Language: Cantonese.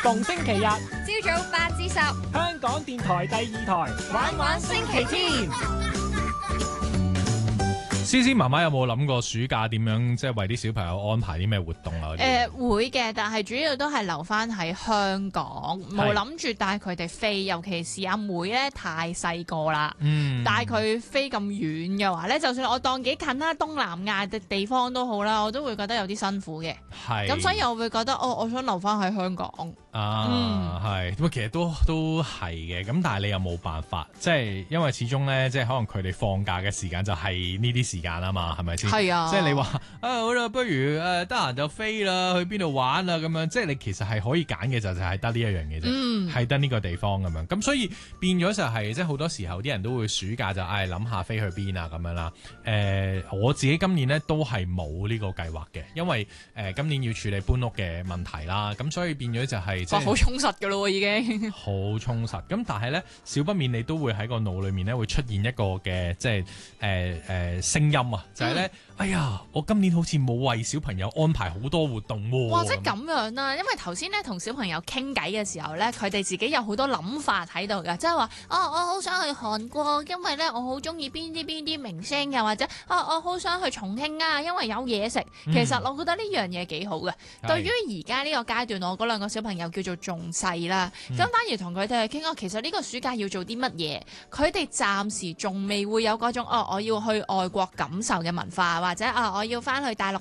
逢星期日朝早8至10， 香港電台第2台玩玩星期天。 思思媽媽有冇諗過暑假點樣即係為啲小朋友安排啲咩活動啊？ 會嘅，但係主要都係留翻喺香港，冇諗住帶佢哋飛，尤其是阿妹咧太細個啦，帶佢飛咁遠嘅話咧，就算我當幾近啦，東南亞嘅地方都好啦，我都會覺得有啲辛苦嘅。 係咁所以我會覺得我想留翻喺香港。 係咁其實都係嘅，咁但係你又冇辦法，即係因為始終咧，即係可能佢哋放假嘅時間就係呢啲時間啊嘛，係咪先？係啊，即係你話好啦，不如得閒就飛啦，去邊度玩啊咁樣，即係你其實係可以揀嘅就係得呢一樣嘢啫，係得呢個地方咁樣，咁所以變咗就係即係好多時候啲人都會暑假就諗下飛去邊啊咁樣啦。我自己今年咧都係冇呢個計劃嘅，因為今年要處理搬屋嘅問題啦，咁所以變咗就係即係好充實噶咯已經， 好充實。咁但係咧，少不免你都會喺個腦裏面咧會出現一個嘅即係聲音啊，就係咧，哎呀，我今年好似冇為小朋友安排好多活動喎。 或者咁樣啦，因為頭先咧同小朋友傾偈嘅時候咧，佢哋自己有好多諗法喺度㗎，即係話我好想去韓國，因為咧我好中意邊啲明星，又或者我好想去重慶啊，因為有嘢食。其實我覺得呢樣嘢幾好嘅。對於而家呢個階段，我嗰兩個小朋友叫做仲細啦，咁反而同佢哋去傾其實呢個暑假要做啲乜嘢，佢哋暫時仲未會有嗰種我要去外國感受嘅文化，或者我要翻去大陸